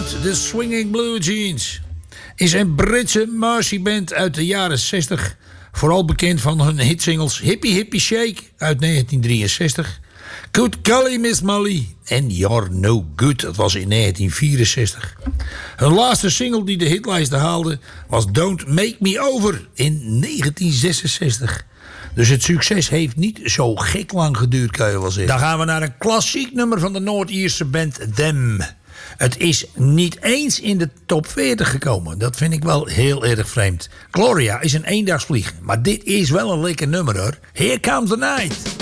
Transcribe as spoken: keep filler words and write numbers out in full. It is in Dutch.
Road, de Swinging Blue Jeans, is een Britse marchie band uit de jaren zestig. Vooral bekend van hun hitsingles Hippie Hippie Shake uit negentien drieënzestig... Good Golly Miss Molly en You're No Good, dat was in negentien vierenzestig. Hun laatste single die de hitlijsten haalde was Don't Make Me Over in negentien zesenzestig. Dus het succes heeft niet zo gek lang geduurd, kan je wel zeggen. Dan gaan we naar een klassiek nummer van de Noord-Ierse band Them. Het is niet eens in de top veertig gekomen. Dat vind ik wel heel erg vreemd. Gloria is een eendagsvlieg, maar dit is wel een lekker nummer hoor. Here Comes the Night.